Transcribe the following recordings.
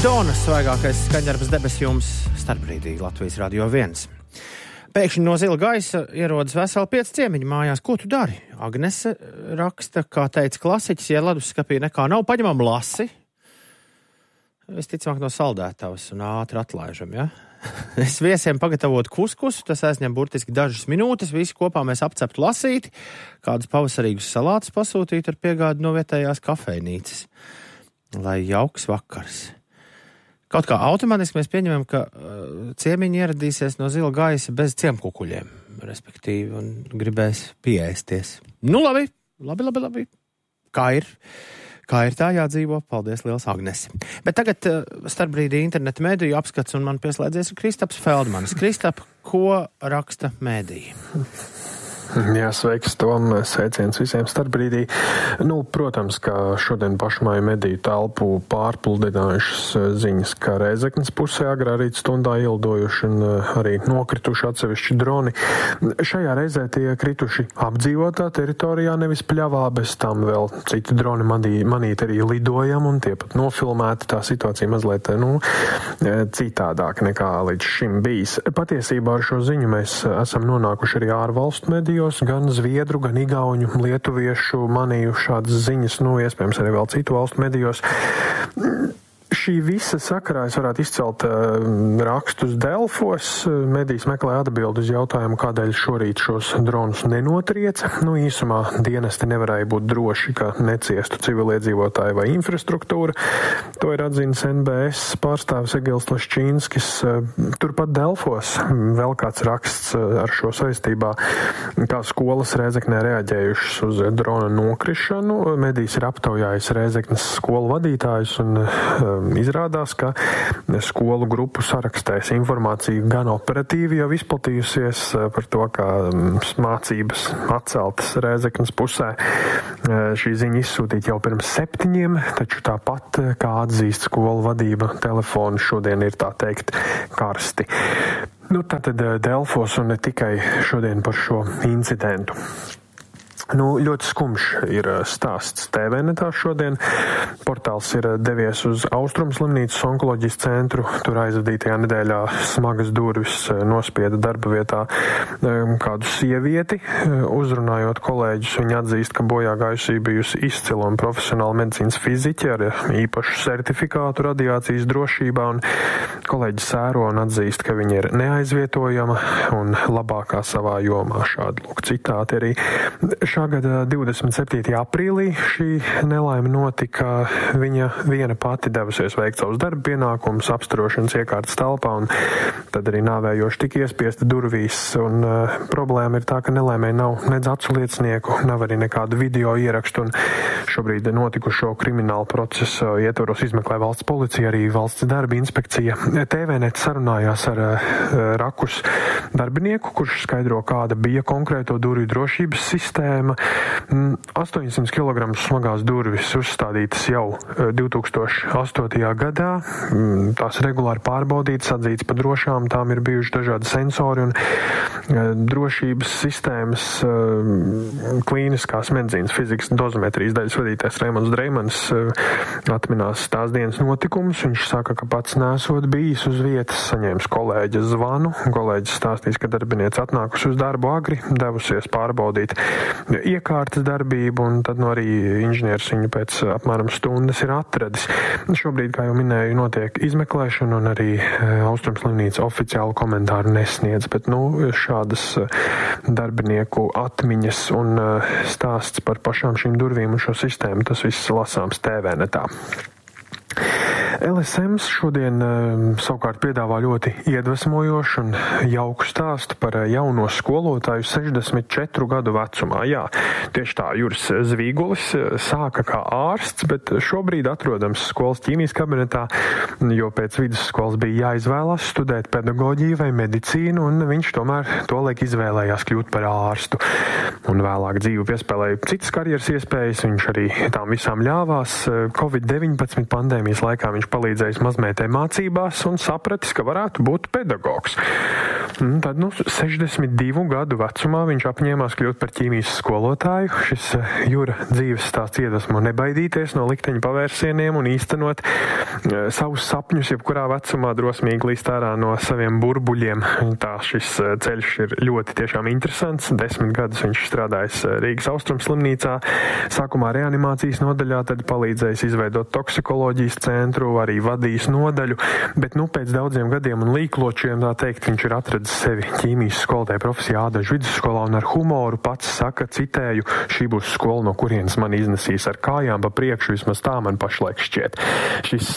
Madonna svaigākais skaņdarbs debes jums starpbrīdī Latvijas Radio 1. Pēkšņi no zila gaisa ierodas veseli 5 ciemiņi mājās. Ko tu dari? Agnese raksta, kā teica klasiķis, ja leduskapī nekā nav, paņemam lasi. Visticamāk no saldētavas un ātri atlaižam, ja? Es viesiem pagatavotu kuskusu, tas aizņem burtiski dažas minūtes, visi kopā mēs apceptu lasīti, kādus pavasarīgus salātus pasūtītu ar piegādi no vietējās kafejnīcas. Lai jauks vakars. Kaut kā automātiski mēs pieņemam, ka ciemiņi ieradīsies no zila gaisa bez ciemkukuļiem, respektīvi, un gribēs pieēsties. Nu labi. Kā ir tā jādzīvo? Paldies liels, Agnesi. Bet tagad starpbrīdī interneta mēdīju apskats un man pieslēdzies Kristaps Feldmanis. Kristap, ko raksta mēdīji? Jā, sveiks, Tom, sveiciens visiem starpbrīdī. Protams, ka šodien pašmāju mediju telpu pārpludinājušas ziņas, ka Rēzeknes pusē agrā rīt stundā ielidojuši un arī nokrituši atsevišķi droni. Šajā reizē tie krituši apdzīvotā teritorijā, nevis pļavā, bez tam vēl citi droni manīt arī lidojam un tie pat nofilmēti. Tā situācija mazliet, citādāk nekā līdz šim bijis. Patiesībā ar šo ziņu mēs esam nonākuši arī ārvalstu medijos, gan zviedru, gan igauņu, lietuviešu manīju šādas ziņas, iespējams arī vēl citu valstu medijos. Šī visa sakarā es varētu izcelt rakstus Delfos. Medijas meklē atbildi uz jautājumu, kādēļ šorīt šos dronus nenotrieca. Īsumā dienesti nevarēja būt droši, ka neciestu civiliedzīvotāji vai infrastruktūra. To ir atzinis NBS pārstāvis Egils Leščīnskis. Turpat Delfos vēl kāds raksts ar šo saistībā, kā skolas Rēzeknē reaģējušas uz drona nokrišanu. Medijas ir aptaujājis Rēzeknes skolu vadītājus un izrādās, ka skolu grupu sarakstēs informācija gan operatīvi jau izplatījusies par to, ka mācības atceltas Rēzeknes pusē. Šī ziņa izsūtīta jau pirms 7, taču tāpat, kā atzīst skolu vadība, telefoni šodien ir tā teikt karsti. Tātad Delfos un ne tikai šodien par šo incidentu. Ļoti skumjš ir stāsts TVNetā šodien. Portāls ir devies uz Austrumu slimnīcas onkoloģijas centru. Tur aizvadītajā nedēļā smagas durvis nospieda darba vietā kādu sievieti. Uzrunājot kolēģus, viņa atzīst, ka bojā gājusī bijusi izcila un profesionāla medicīnas fiziķe ar īpašu certifikātu radiācijas drošībā, un kolēģis sēro un atzīst, ka viņa ir neaizvietojama un labākā savā jomā. Šādi citāti arī. Šā gada 27. aprīlī šī nelaime notika. Viņa viena pati devusies veikt savus darba pienākumus apstarošanas iekārtas telpā, un tad arī nāvējoši tika iespiesta durvīs. Un problēma ir tā, ka nelaimē nav nedz acu liecinieku, nav arī nekādu video ierakstu, un šobrīd notikušo kriminālu procesu ietvaros izmeklē valsts policija, arī valsts darba inspekcija. TVNet sarunājās ar Rakus darbinieku, kurš skaidro, kāda bija konkrēto durvju drošības sistēma. 800 kg smagās durvis uzstādītas jau 2008. gadā. Tās regulāri pārbaudītas, atzīts par drošām, tām ir bijuši dažādi sensori un drošības sistēmas klīniskās medicīnas fizikas dozometrijas daļas vadītājs Raimonds Dreimans atminās tās dienas notikumus. Viņš saka, ka pats nesot bijis uz vietas, saņēmis kolēģa zvanu. Kolēģis stāstīs, ka darbiniece atnākusi uz darbu agri, devusies pārbaudīt iekārtas darbību, un tad arī inženieris viņu pēc apmēram stundas ir atradis. Šobrīd, kā jau minēju, notiek izmeklēšana, un arī Austrumu slimnīca oficiālu komentāru nesniedz, bet šādas darbinieku atmiņas un stāsts par pašām šīm durvīm un šo sistēmu, tas viss lasāms TVNetā. LSM šodien savukārt piedāvā ļoti iedvesmojošu un jauku stāstu par jauno skolotāju 64 gadu vecumā. Jā, tieši tā, Juris Zvīgulis sāka kā ārsts, bet šobrīd atrodams skolas ķīmijas kabinetā, jo pēc vidusskolas bija jāizvēlās studēt pedagoģiju vai medicīnu, un viņš tomēr tolaik izvēlējās kļūt par ārstu. Un vēlāk dzīvi piespēlēja citas karjeras iespējas, viņš arī tām visām ļāvās. Covid-19 pandēmijas laikā viņš viņš palīdzējis mazmeitai mācībās un sapratis, ka varētu būt pedagogs. Tad, 62 gadu vecumā viņš apņēmās kļūt par ķīmijas skolotāju. Šis Jura dzīves stāsts iedvesmo nebaidīties no likteņa pavērsieniem un īstenot savus sapņus, jebkurā vecumā drosmīgi līst ārā no saviem burbuļiem. Tā šis ceļš ir ļoti tiešām interesants. 10 gadus viņš strādājis Rīgas Austrumslimnīcā, sākumā reanimācijas nodaļā, tad palīdzējis izveidot toksikoloģijas centru, arī vadījis nodaļu, bet pēc daudziem gadiem un līkločiem, tā teikt, viņš ir atradis sevi ķīmijas skolotāja profesijā Ādažu vidusskolā un ar humoru pats saka, citēju, šī būs skola, no kurienes man iznesīs ar kājām pa priekšu, vismaz tā man pašlaik šķiet. Šis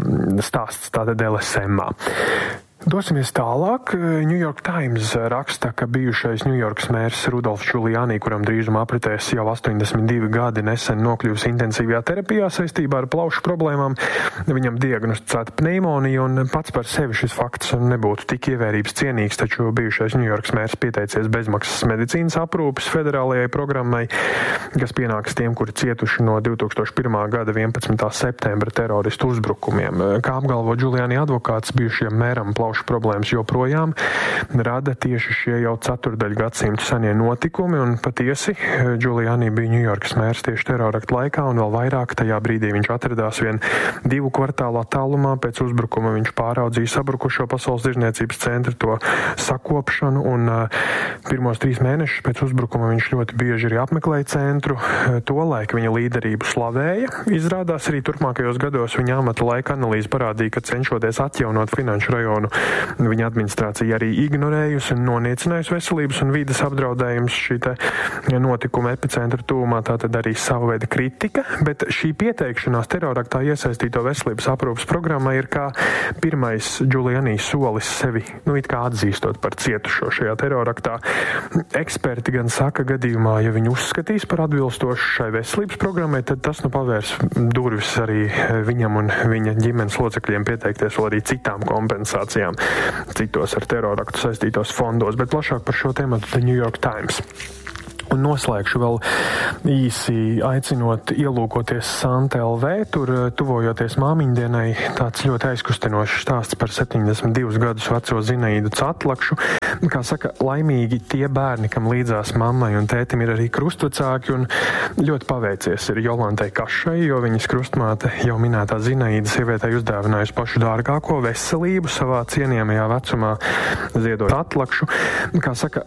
stāsts tātad LSM-ā. Dosimies tālāk. New York Times raksta, ka bijušais Ņujorkas mērs Rudolfs Giuliani, kuram drīzumā apritēs jau 82 gadi, nesen nokļuvis intensīvajā terapijā saistībā ar plaušu problēmām. Viņam diagnosticēta pneimonija, un pats par sevi šis fakts nebūtu tik ievērības cienīgs, taču bijušais Ņujorkas mērs pieteicies bezmaksas medicīnas aprūpes federālajai programmai, kas pienāks tiem, kuri cietuši no 2001. gada 11. septembra teroristu uzbrukumiem. Kā apgalvo Giuliani advokāts, bijušajam mēram plaušu problēmas joprojām rada tieši šie jau ceturdaļgadsimtu senie notikumi, un patiesi Giuliani bija Ņujorkas mērs tieši terorakta laikā, un vēl vairāk tajā brīdī viņš atradās vien 2 kvartālu attālumā. Pēc uzbrukuma viņš pāraudzīja sabrukušo Pasaules tirdzniecības centru to sakopšanu, un pirmos 3 mēnešus pēc uzbrukuma viņš ļoti bieži arī apmeklēja centru. Tolaik viņa līderību slavēja. Izrādās arī turpmākajos gados viņa amata laika analīze parādīja, ka cenšoties atjaunot finanšu rajonu, viņa administrācija arī ignorējusi un noniecinājusi veselības un vides apdraudējumus šī notikuma epicentra tūmā, tātad arī sava veida kritika, bet šī pieteikšanās teroraktā iesaistīto veselības aprūpas programmai ir kā pirmais Giuliani solis sevi, it kā atzīstot par cietušo šajā teroraktā. Eksperti gan saka, gadījumā, ja viņi uzskatīs par atbilstošu šai veselības programmai, tad tas pavērs durvis arī viņam un viņa ģimenes locekļiem pieteikties vēl arī citām kompensācijām citos ar teroraktu saistītos fondos, bet plašāk par šo tēmatu The New York Times. Un noslēgšu vēl īsi aicinot ielūkoties Santa LV, tur tuvojoties māmiņdienai, tāds ļoti aizkustinošs stāsts par 72 gadus veco Zinaidu Catlakšu. Kā saka, laimīgi tie bērni, kam līdzās mammai un tētim ir arī krustvecāki, un ļoti paveicies ir Jolantai Kašai, jo viņas krustmāte jau minētā Zinaida sievietei uzdāvinājusi pašu dārgāko veselību savā cienījamajā vecumā, ziedot Catlakšu. Kā saka,